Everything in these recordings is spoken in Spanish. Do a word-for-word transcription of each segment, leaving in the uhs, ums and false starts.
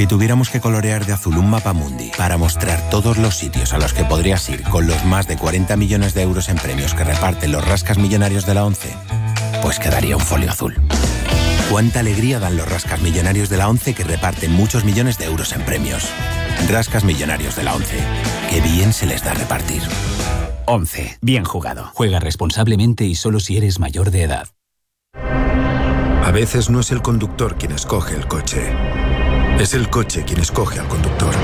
Si tuviéramos que colorear de azul un mapa mundi para mostrar todos los sitios a los que podrías ir con los más de cuarenta millones de euros en premios que reparten los rascas millonarios de la ONCE, pues quedaría un folio azul. Cuánta alegría dan los rascas millonarios de la ONCE que reparten muchos millones de euros en premios. Rascas millonarios de la ONCE. Qué bien se les da repartir. ONCE. Bien jugado. Juega responsablemente y solo si eres mayor de edad. A veces no es el conductor quien escoge el coche. Es el coche quien escoge al conductor.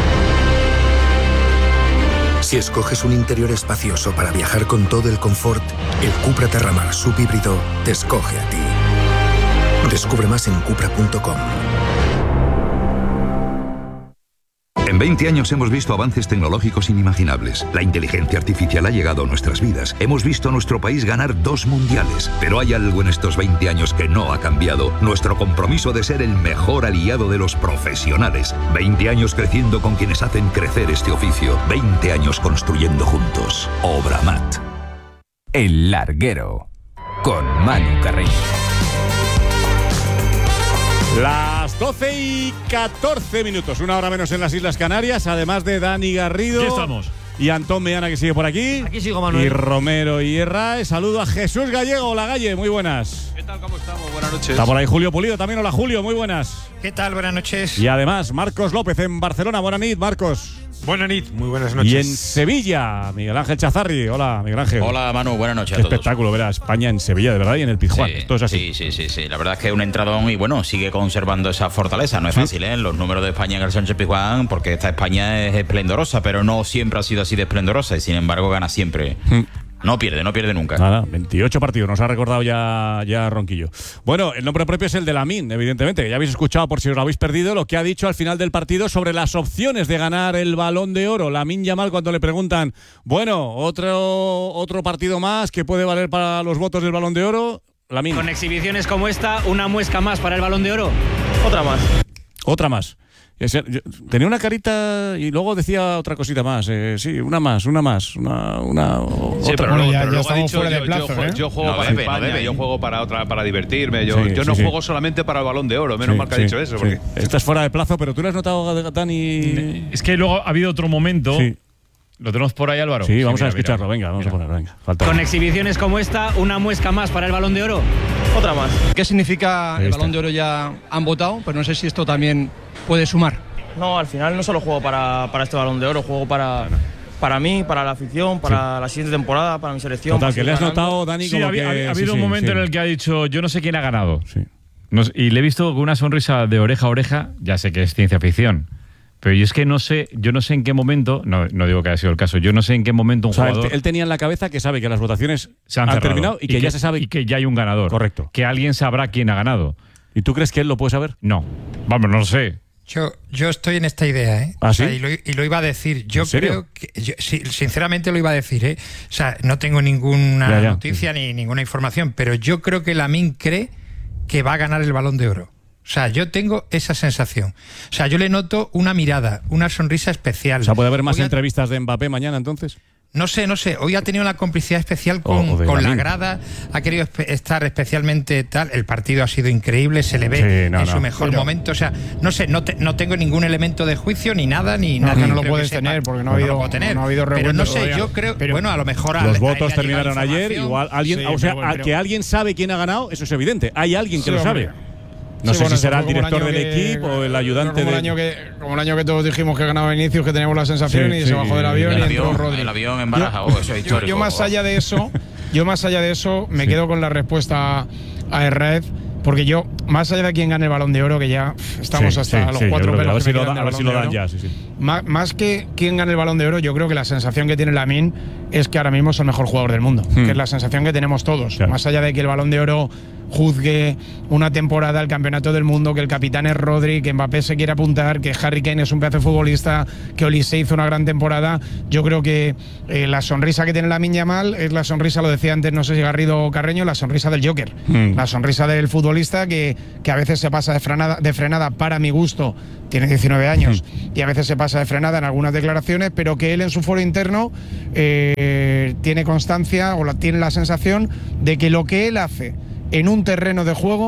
Si escoges un interior espacioso para viajar con todo el confort, el Cupra Terramar subhíbrido te escoge a ti. Descubre más en cupra punto com. En veinte años hemos visto avances tecnológicos inimaginables. La inteligencia artificial ha llegado a nuestras vidas. Hemos visto a nuestro país ganar dos mundiales. Pero hay algo en estos veinte años que no ha cambiado. Nuestro compromiso de ser el mejor aliado de los profesionales. veinte años creciendo con quienes hacen crecer este oficio. veinte años construyendo juntos. Obramat. El Larguero, con Manu Carreño. Las doce y catorce minutos, una hora menos en las Islas Canarias, además de Dani Garrido. Aquí estamos. Y Antón Meana, que sigue por aquí. Aquí sigo, Manuel. Y Romero y Herrera. Saludo a Jesús Gallego. Hola, Galle, muy buenas. ¿Qué tal? ¿Cómo estamos? Buenas noches. Está por ahí Julio Pulido también. Hola, Julio, muy buenas. ¿Qué tal? Buenas noches. Y además, Marcos López en Barcelona. Buenas noches, Marcos. Buenas noches, muy buenas noches. Y en Sevilla, Miguel Ángel Chazarri. Hola, Miguel Ángel. Hola, Manu, buenas noches Qué a todos. espectáculo ver a España en Sevilla, de verdad, y en el Pizjuán. Sí, Esto es así. Sí, sí, sí, sí. La verdad es que es un entradón y bueno, sigue conservando esa fortaleza. No es Sí. fácil, ¿eh? Los números de España en el Sánchez Pizjuán, porque esta España es esplendorosa, pero no siempre ha sido así de esplendorosa y sin embargo gana siempre. Mm. No pierde, no pierde nunca. Nada, veintiocho partidos, nos ha recordado ya, ya Ronquillo. Bueno, el nombre propio es el de Lamine, evidentemente, que ya habéis escuchado, por si os lo habéis perdido, lo que ha dicho al final del partido sobre las opciones de ganar el Balón de Oro. Lamine Yamal, cuando le preguntan, bueno, otro, otro partido más que puede valer para los votos del Balón de Oro, Lamine. Con exhibiciones como esta, una muesca más para el Balón de Oro. Otra más. Otra más. Tenía una carita y luego decía otra cosita más. Eh, sí, una más, una más, una, una sí, otra. pero luego, ya, pero ya luego ha dicho, fuera de yo, plazo, yo, ¿eh? yo juego No para debe, España, no debe. yo juego para otra, para divertirme. Yo, Sí, yo sí, no sí. juego solamente para el Balón de Oro. Menos Sí, mal que sí, ha dicho eso. sí. Porque… Estás fuera de plazo, pero tú no has notado, Dani. Es que luego ha habido otro momento. Sí. ¿Lo tenemos por ahí, Álvaro? Sí, vamos mira, a escucharlo. mira. Venga, vamos Mira. a poner, venga. Falta. Con exhibiciones como esta, una muesca más para el Balón de Oro. Otra más. ¿Qué significa Ahí el está. Balón de Oro? Ya han votado, pero no sé si esto también puede sumar. No, al final no solo juego para, para este Balón de Oro, juego para, para mí, para la afición, para sí. la siguiente temporada, para mi selección. Total, para que seguir le has ganando. notado, Dani, Sí, como ha, que… ha, ha habido sí, un sí, momento sí. en el que ha dicho, yo no sé quién ha ganado. Sí. No sé, y le he visto con una sonrisa de oreja a oreja, ya sé que es ciencia ficción. Pero yo es que no sé, yo no sé en qué momento, no, no digo que haya sido el caso, yo no sé en qué momento un O sea, él, jugador él tenía en la cabeza que sabe que las votaciones se han, han cerrado terminado y que, ya se sabe. y que ya hay un ganador. Correcto. Que alguien sabrá quién ha ganado. ¿Y tú crees que él lo puede saber? No. Vamos, no lo sé. Yo, yo estoy en esta idea, ¿eh? ¿Ah, O sea, sí? y, lo, y lo iba a decir. Yo ¿En serio? creo que. Yo, sí, sinceramente lo iba a decir, ¿eh? O sea, no tengo ninguna Ya, ya. noticia ni ninguna información, pero yo creo que Lamine cree que va a ganar el Balón de Oro. O sea, yo tengo esa sensación. O sea, yo le noto una mirada, una sonrisa especial. O sea, ¿puede haber más Hoy ha- entrevistas de Mbappé mañana entonces? No sé, no sé. Hoy ha tenido una complicidad especial con, O- o de con la Lamine. grada. Ha querido espe- estar especialmente tal. El partido ha sido increíble. Se le ve Sí, no, en no. su mejor Pero- momento. O sea, no sé, no, te- no tengo ningún elemento de juicio ni nada, ni No, nada. que no lo creo puedes sepa. tener, porque no ha Pues habido- lo puedo tener. no ha habido Pero no revuelto sé, todavía. yo creo. Pero- bueno, a lo mejor a- Los a- votos le ha llegado terminaron ayer. información. Igual alguien, Sí, o sea, pero- a pero- que alguien sabe quién ha ganado, eso es evidente. Hay alguien que Sí, lo hombre. sabe. No Sí, sé bueno, si será el fue como director año del que- equipo o el ayudante como el de. año que Como el año que todos dijimos que ganaba Vinicius, que teníamos la sensación, Sí, y sí, se bajó del avión el y entró avión, Rodri. el avión en Baraja, Yo- oh, eso es yo, histórico. yo más allá de eso, yo más allá de eso me Sí. quedo con la respuesta a Herrera, porque yo, más allá de quién gane el Balón de Oro, que ya pff, estamos Sí, hasta sí, los sí, yo cuatro creo que pelos a ver que si me lo quedan dan- del a ver si Balón lo de dan Oro. ya, sí, sí. Má- Más que quién gane el Balón de Oro, yo creo que la sensación que tiene Lamine es que ahora mismo es el mejor jugador del mundo, Hmm. que es la sensación que tenemos todos. Claro. Más allá de que el Balón de Oro juzgue una temporada, el campeonato del mundo, que el capitán es Rodri, que Mbappé se quiere apuntar, que Harry Kane es un pedazo de futbolista, que Olise hizo una gran temporada, yo creo que eh, la sonrisa que tiene Lamine Yamal es la sonrisa, lo decía antes, no sé si Garrido o Carreño, la sonrisa del Joker, Hmm. la sonrisa del futbolista que, que a veces se pasa de frenada, de frenada para mi gusto, tiene diecinueve años, y a veces se pasa de frenada en algunas declaraciones, pero que él en su foro interno eh, tiene constancia o la, tiene la sensación de que lo que él hace en un terreno de juego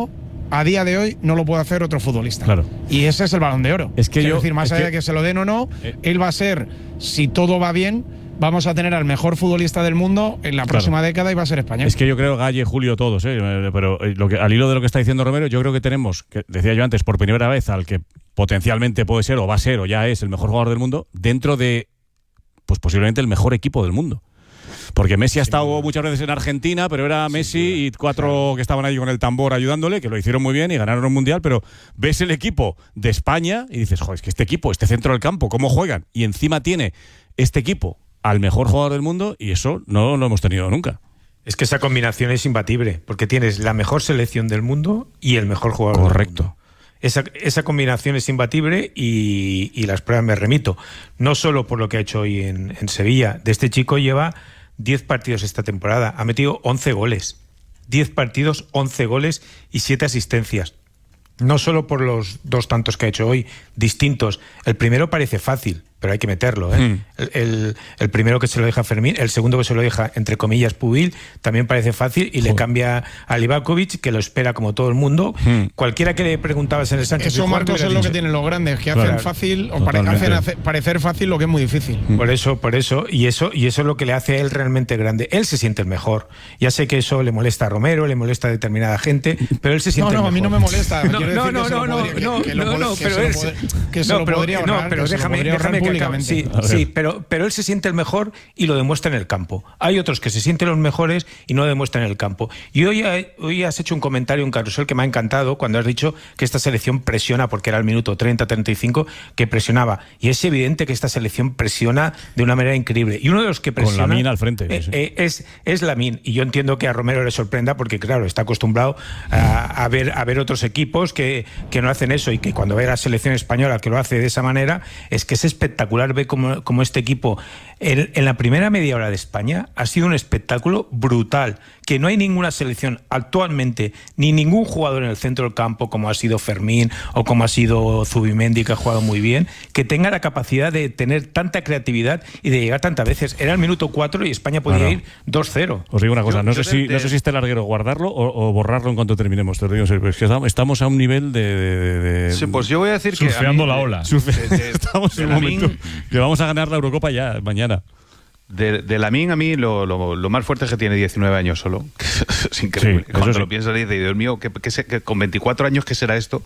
a día de hoy no lo puede hacer otro futbolista. Claro. Y ese es el Balón de Oro. Es que Quiero yo, decir, más es allá que, de que se lo den o no, eh, él va a ser, si todo va bien, vamos a tener al mejor futbolista del mundo en la próxima claro. década y va a ser español. Es que yo creo, Galle, Julio, todos, ¿eh? Pero lo que, al hilo de lo que está diciendo Romero, yo creo que tenemos, que decía yo antes, por primera vez al que potencialmente puede ser o va a ser o ya es el mejor jugador del mundo dentro de, pues posiblemente el mejor equipo del mundo. Porque Messi ha estado sí, muchas veces en Argentina, pero era Messi sí, y cuatro claro. que estaban ahí con el tambor ayudándole, que lo hicieron muy bien y ganaron un mundial, pero ves el equipo de España y dices, joder, es que este equipo, este centro del campo, ¿cómo juegan? Y encima tiene este equipo al mejor jugador del mundo y eso no lo hemos tenido nunca. Es que esa combinación es imbatible, porque tienes la mejor selección del mundo y el mejor jugador Correcto. del mundo. Esa, esa combinación es imbatible y, y las pruebas me remito. No solo por lo que ha hecho hoy en, en Sevilla. De este chico lleva diez partidos esta temporada. Ha metido once goles. diez partidos, once goles y siete asistencias. No solo por los dos tantos que ha hecho hoy, distintos. El primero parece fácil, pero hay que meterlo, ¿eh? Mm. El, el, el primero que se lo deja Fermín, el segundo que se lo deja, entre comillas, Pubil, también parece fácil y Joder. le cambia a Livakovic, que lo espera como todo el mundo. Mm. Cualquiera que le preguntabas en el Sánchez... Eso, Marcos, es dicho, lo que tienen los grandes, que hacen claro. fácil, o pare, hacen hace, parecer fácil lo que es muy difícil. Mm. Por eso, por eso, y eso, y eso es lo que le hace a él realmente grande. Él se siente el mejor. Ya sé que eso le molesta a Romero, le molesta a determinada gente, pero él se siente no, no, el mejor. No, no, a mí no me molesta. no, no, no, no, no, no, que, no, no, pero él que se lo podría ahorrar, no, pero déjame, déjame que acabe. Sí, sí, pero, pero él se siente el mejor y lo demuestra en el campo. Hay otros que se sienten los mejores y no lo demuestran en el campo. Y hoy, hoy has hecho un comentario en Carrusel que me ha encantado cuando has dicho que esta selección presiona, porque era el minuto treinta, treinta y cinco, que presionaba. Y es evidente que esta selección presiona de una manera increíble. Y uno de los que presiona... Con Lamine al frente. Eh, eh, es, es Lamine. Y yo entiendo que a Romero le sorprenda porque, claro, está acostumbrado a, a, ver, a ver otros equipos que, que no hacen eso y que cuando ve a la selección española que lo hace de esa manera, es que es espectacular ver cómo, cómo este equipo en, en la primera media hora de España ha sido un espectáculo brutal, que no hay ninguna selección actualmente, ni ningún jugador en el centro del campo como ha sido Fermín o como ha sido Zubimendi, que ha jugado muy bien, que tenga la capacidad de tener tanta creatividad y de llegar tantas veces. Era el minuto cuatro y España podía claro. ir dos cero. Os digo una cosa, yo, no, sé si, de... no sé si este larguero guardarlo o, o borrarlo en cuanto terminemos. Te lo digo, es que estamos a un nivel de... de, de sí, pues yo voy a decir que... Surfeando la ola. Surfe, de, de, estamos en un momento Lamine, que vamos a ganar la Eurocopa ya, mañana. De, de Lamine a mí lo, lo, lo más fuerte es que tiene diecinueve años solo. Es increíble. Sí, Cuando sí. lo piensas dices, Dios mío, que, que, que con veinticuatro años, ¿qué será esto?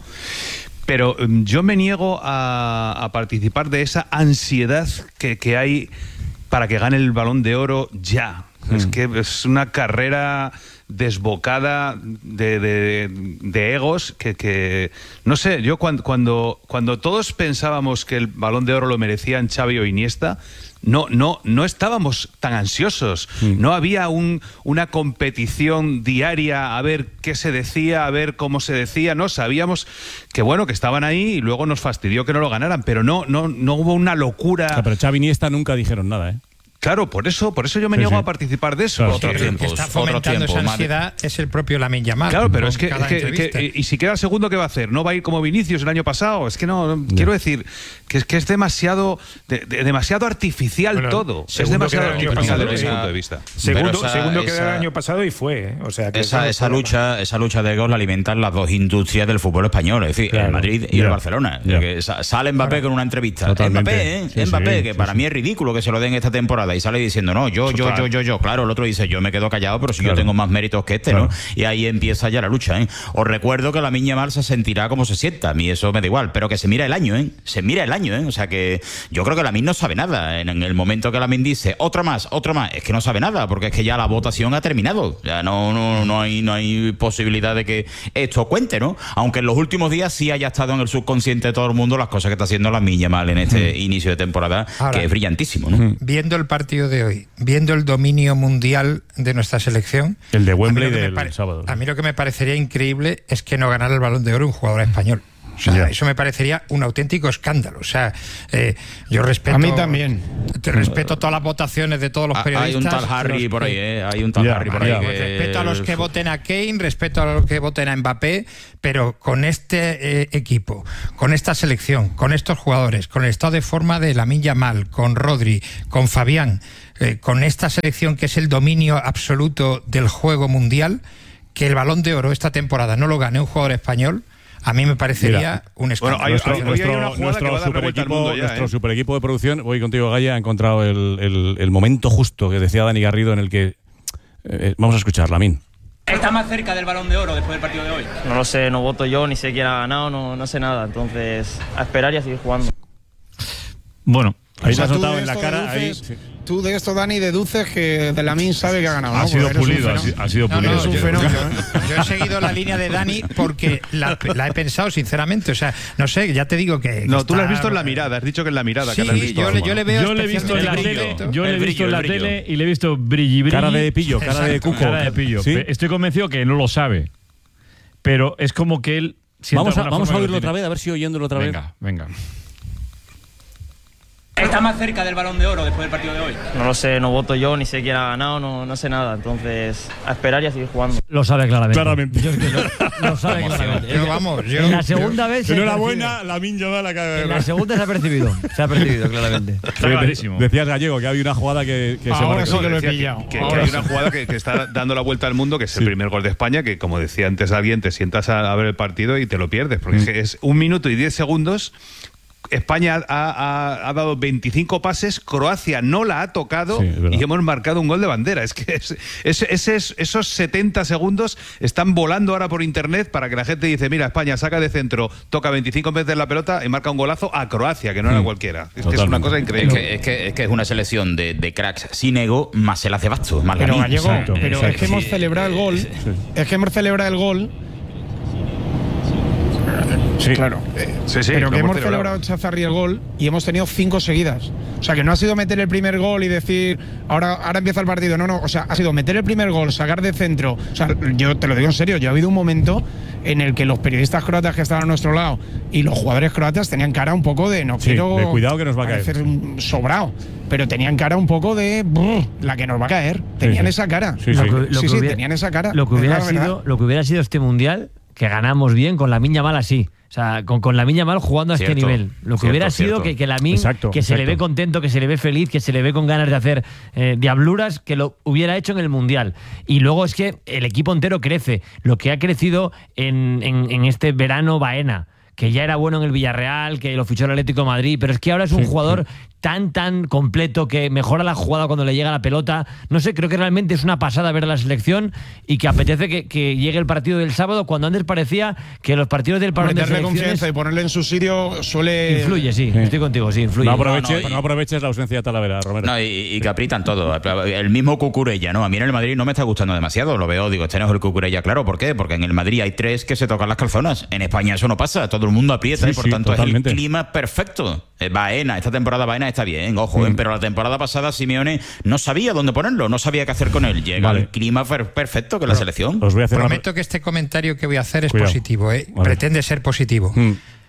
Pero um, yo me niego a, a participar de esa ansiedad que, que hay para que gane el Balón de Oro ya. Mm. Es que es una carrera desbocada de, de, de egos que, que no sé, yo cuando, cuando cuando todos pensábamos que el Balón de Oro lo merecían Xavi o Iniesta, no no no estábamos tan ansiosos. Mm. No había un, una competición diaria a ver qué se decía, a ver cómo se decía. No, sabíamos que bueno, que estaban ahí y luego nos fastidió que no lo ganaran, pero no no no hubo una locura. No, pero Xavi y Iniesta nunca dijeron nada, ¿eh? Claro, por eso, por eso yo me sí, niego sí. a participar de eso. Claro, otro el tiempo, que está fomentando otro tiempo, esa madre. ansiedad es el propio Lamine Yamal. Claro, pero es que, cada que, que y si queda segundo, ¿qué va a hacer? ¿No va a ir como Vinicius el año pasado? Es que no, no. quiero decir que es que es demasiado de, de, demasiado artificial bueno, todo. Es demasiado artificial desde mi punto de vista. Segundo, esa, segundo esa, quedó el año pasado y fue, ¿eh? O sea, que esa, esa lucha, esa lucha de egos la alimentan las dos industrias del fútbol español, es decir, claro. el Madrid y yeah. el Barcelona. Yeah. Que sale Mbappé claro. con una entrevista. Totalmente. Mbappé, ¿eh? Sí, Mbappé, sí, que sí, para sí. mí es ridículo que se lo den esta temporada y sale diciendo no, yo, yo, yo, yo, yo. Claro, el otro dice yo me quedo callado, pero si claro. yo tengo más méritos que este, claro. ¿no? Y ahí empieza ya la lucha, ¿eh? Os recuerdo que Lamine Yamal se sentirá como se sienta, a mí eso me da igual, pero que se mira el año, ¿eh? Se mira el año, ¿eh? O sea que yo creo que Lamine no sabe nada. En, en el momento que Lamine dice otro más, otro más, es que no sabe nada, porque es que ya la votación ha terminado. Ya no, no, no hay, no hay posibilidad de que esto cuente, ¿no? Aunque en los últimos días sí haya estado en el subconsciente de todo el mundo las cosas que está haciendo Lamine Yamal en este mm. inicio de temporada, ahora, que es brillantísimo, ¿no? Viendo el partido de hoy, viendo el dominio mundial de nuestra selección, el de Wembley del pare- sábado. A mí lo que me parecería increíble es que no ganara el Balón de Oro un jugador español. O sea, yeah. eso me parecería un auténtico escándalo. O sea, eh, yo respeto... A mí también. Te respeto todas las votaciones de todos los periodistas. Hay un tal Harry por ahí, ¿eh? Hay un tal yeah, Harry por ahí. Yeah. Que... Respeto a los que voten a Kane, respeto a los que voten a Mbappé, pero con este eh, equipo, con esta selección, con estos jugadores, con el estado de forma de Lamine Yamal, con Rodri, con Fabián, eh, con esta selección que es el dominio absoluto del juego mundial... que el Balón de Oro esta temporada no lo gane un jugador español, a mí me parecería Mira, un escándalo. Bueno, hay, nuestro, hay, nuestro, hay una nuestro, super equipo, ya, nuestro ¿eh? super equipo de producción, voy contigo, Gaya, ha encontrado el, el, el momento justo que decía Dani Garrido en el que... Eh, vamos a escuchar, Lamine. ¿Está más cerca del Balón de Oro después del partido de hoy? No lo sé, no voto yo, ni sé quién ha ganado, no, no sé nada. Entonces, a esperar y a seguir jugando. Bueno, ahí o sea, se ha notado en la cara. Deduces, ahí, sí. Tú de esto, Dani, deduces que de Lamine sabe que ha ganado. Ha ¿no? sido pulido, ha sido, ha sido pulido. No, no, es un fenómeno, ¿eh? Yo he seguido la línea de Dani porque la, la he pensado sinceramente. O sea, no sé, ya te digo que. que no, está, tú lo has visto en la mirada, has dicho que en la mirada. Sí, que la has visto, yo, le, yo le veo. Yo le he visto en la tele, yo le he visto en la tele y le he visto brilli brilli. Cara de pillo, cara Exacto. de cuco. Cara de pillo. ¿Sí? Estoy convencido que no lo sabe. Pero es como que él. Vamos a, vamos a oírlo otra vez, a ver si oyéndolo otra vez. Venga, venga. ¿Está más cerca del Balón de Oro después del partido de hoy? No lo sé, no voto yo, ni sé quién ha ganado, no, no sé nada. Entonces, a esperar y a seguir jugando. Lo sabe claramente. Claramente. Yo es que lo, lo sabe claramente. Yo, vamos, yo, en la segunda yo, vez. Enhorabuena, Lamine Yamal la cara de. En la segunda se ha percibido. Se ha percibido, claramente. Clarísimo. Decías, Gallego, que había una jugada que, que Ahora se sí que lo he que, pillado. que, que Ahora hay sí. una jugada que, que está dando la vuelta al mundo, que es el Sí. primer gol de España, que como decía antes alguien, te sientas a, a ver el partido y te lo pierdes, porque Mm. es, que es un minuto y diez segundos. España ha, ha, ha dado veinticinco pases, Croacia no la ha tocado Sí, es verdad. y hemos marcado un gol de bandera. Es que es, es, es, es- esos setenta segundos están volando ahora por internet para que la gente dice, mira, España saca de centro, toca veinticinco veces la pelota y marca un golazo a Croacia, que no era cualquiera. Es que es una cosa Es increíble. que, es, que, es que es una selección de, de cracks sin ego, más se la hace basto, más Pero Lamine. Gallego, Exacto, pero exacto. es que hemos Sí. celebrado el gol. Es que hemos celebrado el gol. Sí. Claro. Sí, sí, pero lo que hemos hemos celebrado. celebrado Chazarri el gol y hemos tenido cinco seguidas. O sea, que no ha sido meter el primer gol y decir, ahora, ahora empieza el partido. No, no. O sea, ha sido meter el primer gol, sacar de centro. O sea, yo te lo digo en serio, yo ha habido un momento en el que los periodistas croatas que estaban a nuestro lado y los jugadores croatas tenían cara un poco de no Sí, quiero. de cuidado que nos va a caer. parecer un sobrado. Pero tenían cara un poco de "Brr, la que nos va a caer". Tenían sí. esa cara. Sí, sí. Lo que- lo sí, que sí, hubiera- tenían esa cara. Lo que Es hubiera la verdad. sido, lo que hubiera sido este mundial, que ganamos bien con Lamine Yamal así. O sea, con, con Lamine Yamal jugando a este Cierto, nivel. Lo que cierto, hubiera sido cierto. que, que Lamine, Exacto, que se le exacto. ve contento, que se le ve feliz, que se le ve con ganas de hacer eh, diabluras, que lo hubiera hecho en el mundial. Y luego es que el equipo entero crece. Lo que ha crecido en, en, en este verano Baena, que ya era bueno en el Villarreal, que lo fichó el Atlético de Madrid, pero es que ahora es un Sí, jugador tan, tan completo que mejora la jugada cuando le llega la pelota. No sé, creo que realmente es una pasada ver la selección y que apetece que, que llegue el partido del sábado, cuando antes parecía que los partidos del parón de Meterle selecciones confianza y ponerle en su sitio suele. influye, sí, Sí. estoy contigo, sí, influye. No aproveches, No, no, y- no aproveches la ausencia de Talavera, Romero. No, y, y que aprietan todo. El mismo Cucurella, ¿no? A mí en el Madrid no me está gustando demasiado. Lo veo, digo, este no es el Cucurella, claro. ¿Por qué? Porque en el Madrid hay tres que se tocan las calzonas. En España eso no pasa. Todo el mundo aprieta Sí, y por sí, tanto totalmente. es el clima perfecto. Eh, Baena, esta temporada Baena está bien, ojo, Mm. eh, pero la temporada pasada Simeone no sabía dónde ponerlo, no sabía qué hacer con él. Llega Vale. el clima per- perfecto que la selección. Os voy a hacer una- Prometo que este comentario que voy a hacer es Cuidado. positivo, ¿eh? A ver. Pretende ser positivo. Mm.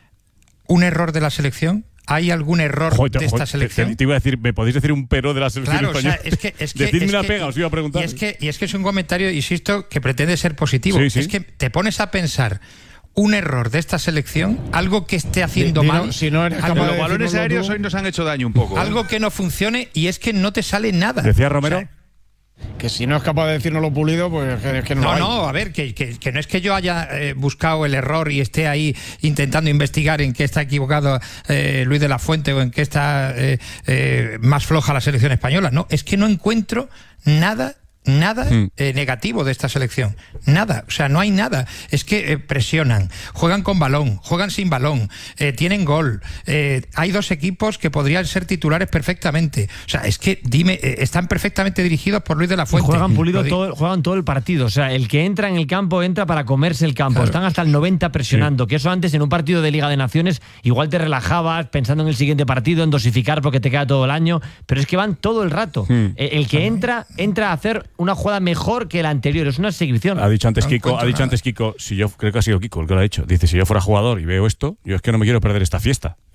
¿Un error de la selección? ¿Hay algún error Joder, de esta joder, te- selección? Te, te iba a decir, ¿me podéis decir un pero de la selección Claro, o sea, española? es que, es que, Decidme es una que- pega, os iba a preguntar. Y es, que, y es que es un comentario, insisto, que pretende ser positivo. Sí, sí. Es que te pones a pensar un error de esta selección, algo que esté haciendo Di- di- mal, no, si no eres algo, capaz Los de balones decírnoslo aéreos tú. hoy nos han hecho daño un poco. ¿eh? algo que no funcione y es que no te sale nada. Decía Romero. O sea, Que si no es capaz de decirnoslo pulido, pues es que no, lo No, hay. no, a ver, que, que- que no es que yo haya eh, buscado el error y esté ahí intentando investigar en qué está equivocado eh, Luis de la Fuente o en qué está eh, eh, más floja la selección española. No, es que no encuentro nada. Nada Hmm. eh, negativo de esta selección. Nada. O sea, no hay nada. Es que eh, presionan, juegan con balón, juegan sin balón, eh, tienen gol. Eh, hay dos equipos que podrían ser titulares perfectamente. O sea, es que, dime, eh, están perfectamente dirigidos por Luis de la Y Fuente. juegan pulido Lo di- todo, juegan todo el partido. O sea, el que entra en el campo entra para comerse el campo. Claro. Están hasta el noventa presionando. Que eso antes en un partido de Liga de Naciones igual te relajabas pensando en el siguiente partido, en dosificar porque te queda todo el año. Pero es que van todo el rato. Hmm. Eh, El que entra, entra a hacer una jugada mejor que la anterior. Es una exhibición. Ha dicho antes No Kiko, ha encuentro dicho nada. antes Kiko, si yo creo que ha sido Kiko el que lo ha dicho. Dice, si yo fuera jugador y veo esto, yo es que no me quiero perder esta fiesta.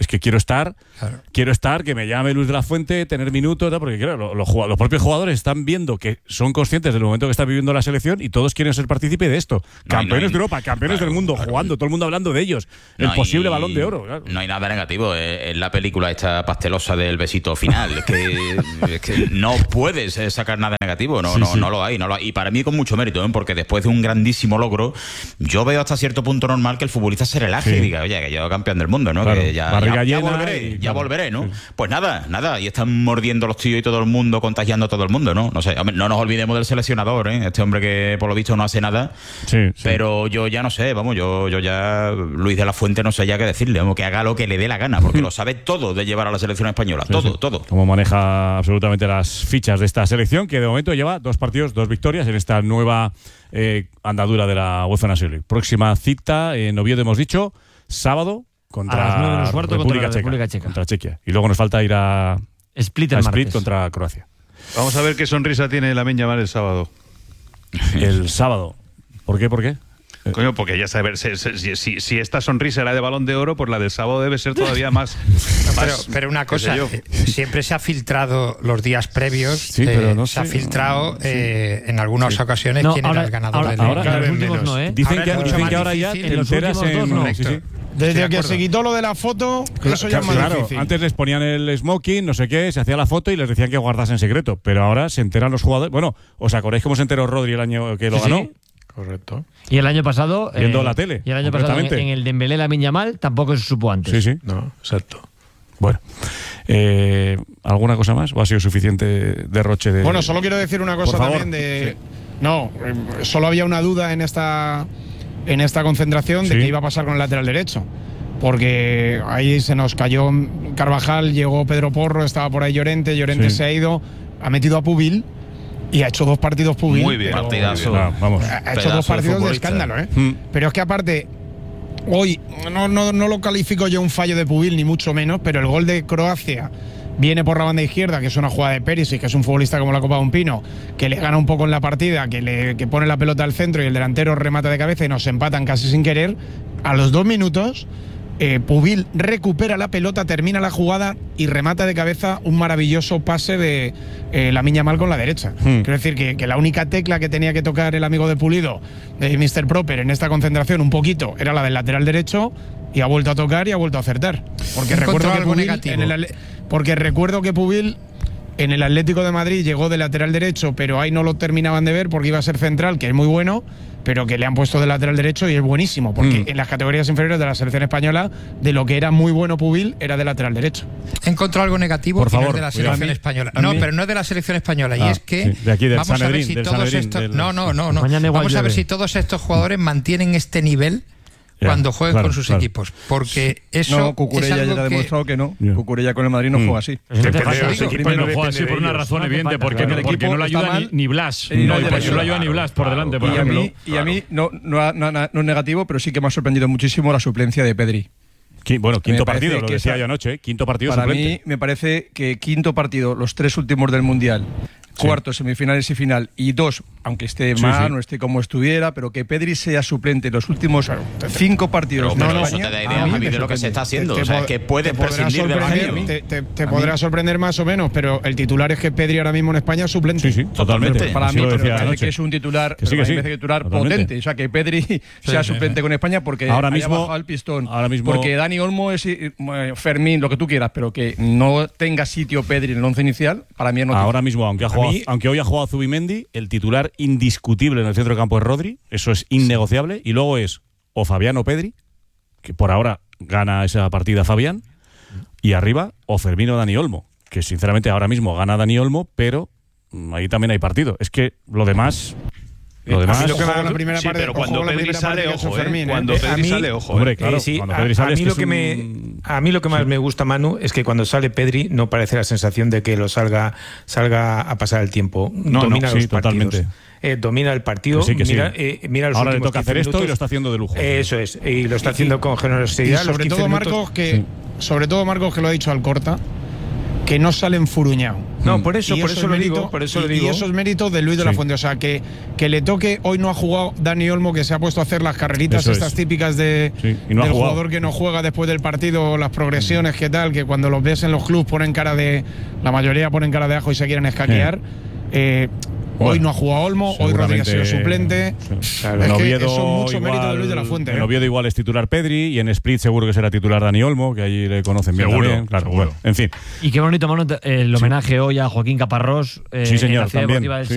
Es que quiero estar, Claro. quiero estar, que me llame Luis de la Fuente, tener minutos, tal, porque claro, los, los, jugad- los propios jugadores están viendo que son conscientes del momento que está viviendo la selección y todos quieren ser partícipe de esto. No, Campeones no hay- de Europa, campeones claro, del mundo, claro. jugando, todo el mundo hablando de ellos. No el posible hay- balón de oro. Claro. No hay nada negativo. Es la película esta pastelosa del besito final. Es que, es que no puedes eh, sacar nada negativo. No, Sí, no, sí. no lo hay, no lo hay. Y para mí con mucho mérito, ¿eh? Porque después de un grandísimo logro, yo veo hasta cierto punto normal que el futbolista se relaje Sí. y diga, oye, que yo campeón del mundo, ¿no? Claro, Que ya, barriga ya, ya llena volveré, y- ya claro. volveré, ¿no? Pues nada, nada. Y están mordiendo los tíos y todo el mundo, contagiando a todo el mundo, ¿no? No sé, hombre, no nos olvidemos del seleccionador, ¿eh? Este hombre que por lo visto no hace nada. Sí, sí. Pero yo ya no sé, vamos, yo, yo ya, Luis de la Fuente, no sé ya qué decirle, vamos, que haga lo que le dé la gana, porque lo sabe todo de llevar a la selección española, Sí, todo, sí. todo. Cómo maneja absolutamente las fichas de esta selección, que de momento lleva dos partidos, dos victorias en esta nueva eh, andadura de la UEFA Nations League. Próxima cita en Oviedo, hemos dicho, sábado contra A las nueve menos cuarto República, contra la Checa, República Checa. contra Chequia. Y luego nos falta ir a, Split a el Split martes. contra Croacia. Vamos a ver qué sonrisa tiene Lamine Yamal el sábado. El sábado. ¿Por qué? ¿Por qué? Coño, porque ya sabes, si, si- si- si esta sonrisa era de Balón de Oro, pues la del sábado debe ser todavía más. Pero, más- pero una qué sé cosa, yo. eh, siempre se ha filtrado los días previos, Sí, eh, pero no se ha sé. filtrado eh, en algunas ocasiones No, quién ahora- era el ganador ahora- del ahora- cada en los vez últimos menos. no, ¿eh? Dicen Ahora que, es mucho dicen más que ahora ya difícil. te En los enteras últimos en... dos, no. Sí, sí. Correcto. Desde Estoy de que acuerdo. se quitó lo de la foto, eso ya es más Claro, difícil. antes les ponían el smoking, no sé qué, se hacía la foto y les decían que guardasen secreto. Pero ahora se enteran los jugadores. Bueno, ¿os acordáis cómo se enteró Rodri el año que lo Sí, sí. ganó? Correcto. Y el año pasado. Viendo la tele, Y el año pasado en, concretamente. en el Dembélé Lamine Yamal tampoco se supo antes. Sí, sí. No, exacto. Bueno. Eh, ¿Alguna cosa más? ¿O ha sido suficiente derroche de.? Bueno, solo quiero decir una cosa Por favor. también de. No, eh, solo había una duda en esta en esta concentración de Sí. qué iba a pasar con el lateral derecho. Porque ahí se nos cayó Carvajal, llegó Pedro Porro, estaba por ahí Llorente, Llorente Sí. se ha ido, ha metido a Pubil y ha hecho dos partidos Pubil. Muy bien, pero- partidazo. Ah, vamos. Ha ha hecho Pedazo dos de partidos de futbolista. escándalo, ¿eh? Mm. Pero es que aparte, hoy no, no, no lo califico yo un fallo de Pubil, ni mucho menos, pero el gol de Croacia viene por la banda izquierda, que es una jugada de Perisic, que es un futbolista como la Copa de un Pino, que le gana un poco en la partida, que, le, que pone la pelota al centro y el delantero remata de cabeza y nos empatan casi sin querer. A los dos minutos, eh, Pubil recupera la pelota, termina la jugada y remata de cabeza un maravilloso pase de eh, Lamine Yamal con la derecha. Hmm. Quiero decir que, que la única tecla que tenía que tocar el amigo de Pulido, eh, míster Proper, en esta concentración un poquito, era la del lateral derecho y ha vuelto a tocar y ha vuelto a acertar. Porque Encontró recuerdo que algo Pubil negativo. en el Ale- porque recuerdo que Pubil en el Atlético de Madrid llegó de lateral derecho, pero ahí no lo terminaban de ver porque iba a ser central, que es muy bueno, pero que le han puesto de lateral derecho y es buenísimo, porque Mm. en las categorías inferiores de la selección española, de lo que era muy bueno Pubil, era de lateral derecho. He encontrado algo negativo Por y no favor, es de la cuidado. selección A mí- española. a No, mí- pero no es de la selección española. y Ah, es que sí, de aquí, del vamos a ver Sanedrín, si del todos Sanedrín, estos. del- No, no, no, no. Mañana igual Vamos a ver llueve. si todos estos jugadores mantienen este nivel Ya, cuando jueguen claro, con sus claro. equipos. Porque eso. No, es Cucurella ya algo te ha que- demostrado que no. Ya. Cucurella con el Madrid no Mm. juega así. Eso te Depende pasa, de los digo. equipos. Pero no depende juega así de por una ellos. razón No hace evidente, falta, porque, claro. El porque equipo no le está ayuda ni, mal. ni Blas. Eh, No, no, porque no, no le ayuda ni claro, Blas por claro. delante, por Y a ejemplo. mí, y a mí no, no, ha- no, no es negativo, pero sí que me ha sorprendido muchísimo la suplencia de Pedri. Qui- Bueno, quinto Me parece partido, lo que decía esa- yo anoche, ¿eh? Quinto partido Para suplente. mí me parece que quinto partido, los tres últimos del Mundial, Sí. cuartos, semifinales y final, y dos, aunque esté Sí, mal, sí. no esté como estuviera, pero que Pedri sea suplente en los últimos cinco partidos Pero, de pero España, eso te da a idea, mí Javi, me de lo que se sorprende. está haciendo. Te- O sea, te es que pod- puedes te podrá prescindir de sorprender- Rafinha. Te, te- te A mí- podrá sorprender más o menos, pero el titular es que Pedri ahora mismo en España es suplente. Sí, sí, totalmente. Para Así mí lo me decía parece anoche. que es un titular, Que sí, pero que sí. me parece que titular Totalmente. potente. O sea, que Pedri sea sí, suplente sí. con España porque Ahora haya mismo- bajado el pistón. ahora mismo- Porque Dani Olmo es eh, Fermín, lo que tú quieras, pero que no tenga sitio Pedri en el once inicial, para mí es noticia. Ahora mismo, aunque, ha A jugado, mí- aunque hoy ha jugado Zubimendi, el titular indiscutible en el centro de campo es Rodri, eso es innegociable, y luego es o Fabián o Pedri, que por ahora gana esa partida Fabián, y arriba o Fermín o Dani Olmo, que sinceramente ahora mismo gana Dani Olmo, pero mm, ahí también hay partido. Es que lo demás... Lo A mí demás... lo que me- Ojo, la primera Sí, parte- pero ojo cuando con la Pedri primera sale, parte que ha hecho ojo, ¿eh? Fermín, ¿eh? Cuando Eh, Pedri a mí- sale, ojo. Hombre, ¿eh? claro, Eh, sí, cuando a, Pedri sale a es mí que lo es que me un- a mí lo que más me gusta, Manu, es que cuando sale Pedri no parece la sensación de que lo salga salga a pasar el tiempo. No, domina no, los sí, partidos. totalmente. Eh, toca el partido, Que sí, que sí. mira, eh, mira los Ahora le últimos toca hacer quince esto y lo minutos. está haciendo de lujo. Eh, Eso es, y lo está haciendo con Y generosidad. los sobre quince todo, minutos. Marcos, que sobre todo Marcos que lo ha dicho Alcorta, que no sale enfurruñado. No, por eso, Y por esos eso lo méritos- digo, por eso y, lo digo. y esos méritos de Luis de la Sí. Fuente. O sea, que, que le toque, hoy no ha jugado Dani Olmo, que se ha puesto a hacer las carreritas Eso estas es. típicas de, Sí, y no ha del jugado. jugador que no juega después del partido, las progresiones, que tal, que cuando los ves en los clubs ponen cara de. La mayoría ponen cara de ajo y se quieren escaquear. Eh, Bueno, hoy no ha jugado Olmo, hoy Rodríguez ha sido suplente. Claro, Es en que Oviedo son muchos igual- méritos de Luis de la Fuente. En ¿eh? Oviedo igual es titular Pedri y en Split seguro que será titular Dani Olmo, que allí le conocen bien Seguro, también. Claro, seguro. bueno, en fin. Y qué bonito, Manu, el homenaje hoy a Joaquín Caparrós. eh, Sí, señor, en la Ciudad también. Deportiva del Sí.